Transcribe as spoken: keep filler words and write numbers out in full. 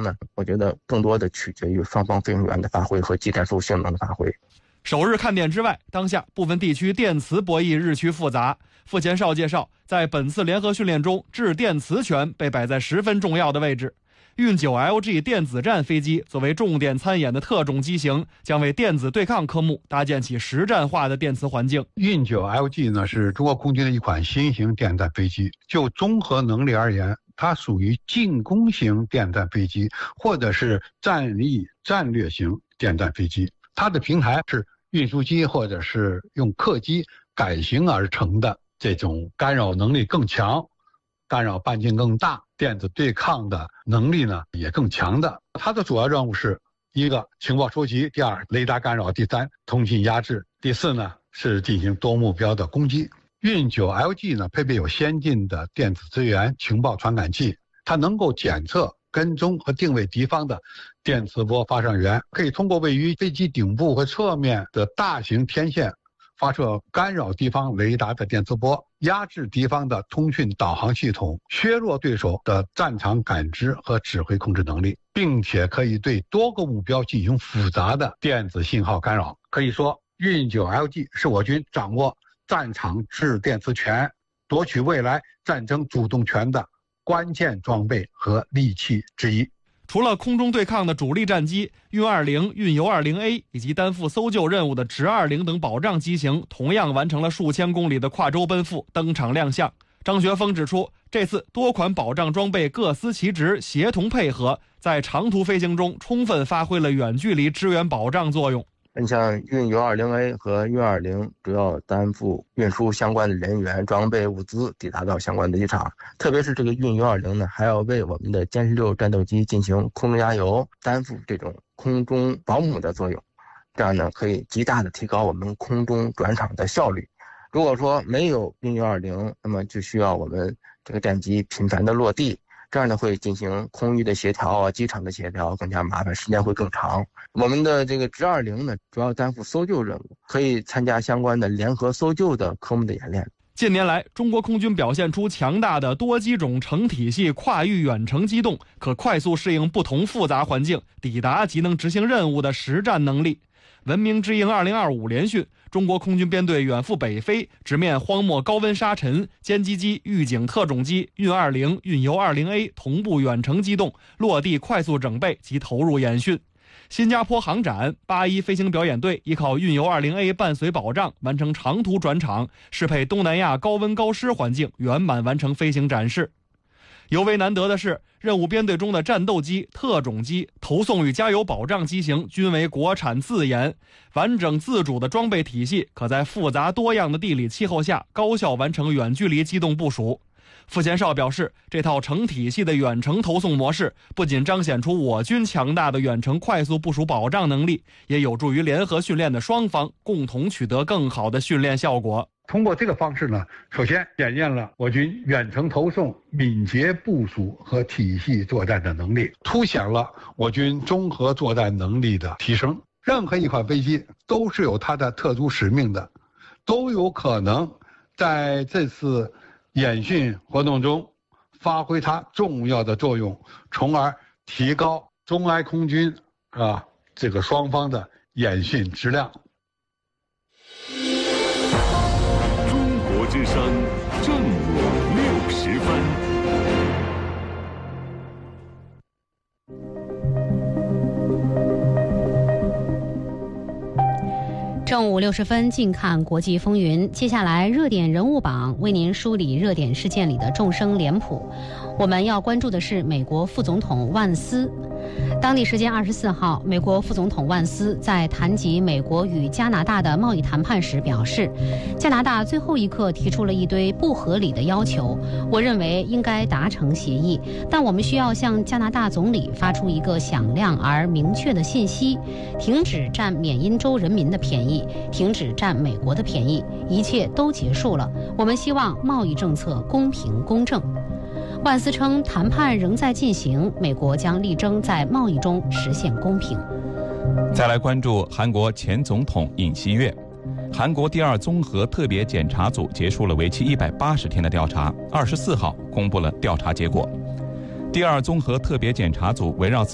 呢，我觉得更多的取决于双方飞行员的发挥和技战术性能的发挥。 首日看点之外，当下部分地区电磁博弈日趋复杂。傅前哨介绍，在本次联合训练中，制电磁权被摆在十分重要的位置。运九 L G 电子战飞机作为重点参演的特种机型，将为电子对抗科目搭建起实战化的电磁环境。 运九 L G 呢是中国空军的一款新型电战飞机，就综合能力而言，它属于进攻型电战飞机，或者是战力战略型电战飞机。它的平台是运输机或者是用客机改型而成的，这种干扰能力更强，干扰半径更大，电子对抗的能力呢也更强的。它的主要任务是一个情报收集，第二雷达干扰，第三通信压制，第四呢是进行多目标的攻击。运九 L G 呢配备有先进的电子资源情报传感器，它能够检测跟踪和定位敌方的电磁波发射源，可以通过位于飞机顶部和侧面的大型天线发射干扰敌方雷达的电磁波，压制敌方的通讯导航系统，削弱对手的战场感知和指挥控制能力，并且可以对多个目标进行复杂的电子信号干扰。可以说，运九 L G 是我军掌握战场制电磁权、夺取未来战争主动权的关键装备和利器之一。 除了空中对抗的主力战机运二零、运油二零 A 以及担负搜救任务的直二零等保障机型，同样完成了数千公里的跨洲奔赴，登场亮相。张学峰指出，这次多款保障装备各司其职，协同配合，在长途飞行中充分发挥了远距离支援保障作用。 你像运油二零 A 和运二零主要担负运输相关的人员、装备、物资抵达到相关的机场，特别是这个运油二零呢，还要为我们的歼十六战斗机进行空中加油，担负这种空中保姆的作用，这样呢可以极大的提高我们空中转场的效率。如果说没有运油二零，那么就需要我们这个战机频繁的落地，这样呢会进行空域的协调啊，机场的协调更加麻烦，时间会更长。我们的这个直二零呢，主要担负搜救任务，可以参加相关的联合搜救的科目的演练。 近年来，中国空军表现出强大的多机种成体系跨域远程机动，可快速适应不同复杂环境，抵达及能执行任务的实战能力。文明之鹰二零二五联训，中国空军编队远赴北非，直面荒漠高温沙尘，歼击机、预警特种机、运二零、运油二零 A 同步远程机动，落地快速整备及投入演训。新加坡航展八一飞行表演队依靠运油二零 A 伴随保障，完成长途转场，适配东南亚高温高湿环境，圆满完成飞行展示。尤为难得的是，任务编队中的战斗机、特种机、投送与加油保障机型均为国产自研，完整自主的装备体系可在复杂多样的地理气候下高效完成远距离机动部署。傅前哨表示，这套成体系的远程投送模式不仅彰显出我军强大的远程快速部署保障能力，也有助于联合训练的双方共同取得更好的训练效果。 通过这个方式呢，首先检验了我军远程投送、敏捷部署和体系作战的能力，凸显了我军综合作战能力的提升。任何一款飞机都是有它的特殊使命的，都有可能在这次演训活动中发挥它重要的作用，从而提高中埃空军啊这个双方的演训质量。 之声正午六十分。 正午六十分，近看国际风云。接下来，热点人物榜为您梳理热点事件里的众生脸谱。我们要关注的是美国副总统万斯。当地时间二十四号，美国副总统万斯在谈及美国与加拿大的贸易谈判时表示，加拿大最后一刻提出了一堆不合理的要求，我认为应该达成协议，但我们需要向加拿大总理发出一个响亮而明确的信息：停止占缅因州人民的便宜，停止占美国的便宜，一切都结束了。我们希望贸易政策公平公正。万斯称，谈判仍在进行，美国将力争在贸易中实现公平。 再来关注韩国前总统尹锡悦。韩国第二综合特别检查组结束了为期一百八十天的调查，二十四号公布了调查结果。第二综合特别检查组围绕